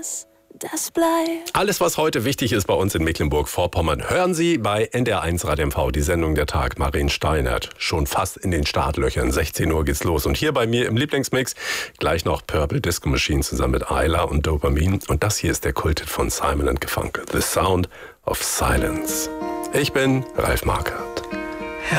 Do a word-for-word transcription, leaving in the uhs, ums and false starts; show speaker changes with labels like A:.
A: was, das bleibt.
B: Alles, was heute wichtig ist bei uns in Mecklenburg-Vorpommern, hören Sie bei N D R eins Radio M V, die Sendung der Tag. Marien Steinert, schon fast in den Startlöchern. sechzehn Uhr geht's los. Und hier bei mir im Lieblingsmix gleich noch Purple Disco Machine zusammen mit Ayla und Dopamin. Und das hier ist der Kulthit von Simon and Garfunkel, The Sound of Silence. Ich bin Ralf Marker.